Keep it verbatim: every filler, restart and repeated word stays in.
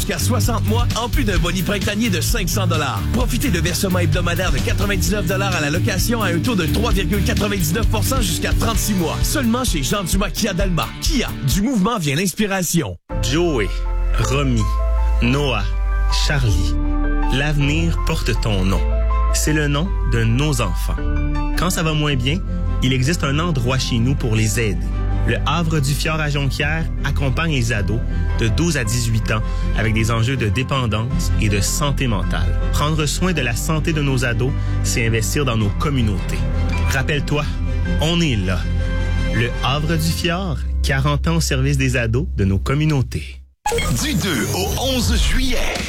jusqu'à soixante mois, en plus d'un boni printanier de cinq cents dollars. Profitez de versements hebdomadaires de quatre-vingt-dix-neuf dollars à la location à un taux de trois virgule quatre-vingt-dix-neuf pour cent jusqu'à trente-six mois. Seulement chez Jean Dumas Kia d'Alma. Kia, du mouvement vient l'inspiration. Joey, Romy, Noah, Charlie. L'avenir porte ton nom. C'est le nom de nos enfants. Quand ça va moins bien, il existe un endroit chez nous pour les aider. Le Havre du Fjord à Jonquière accompagne les ados de douze à dix-huit ans avec des enjeux de dépendance et de santé mentale. Prendre soin de la santé de nos ados, c'est investir dans nos communautés. Rappelle-toi, on est là. Le Havre du Fjord, quarante ans au service des ados de nos communautés. Du deux au onze juillet,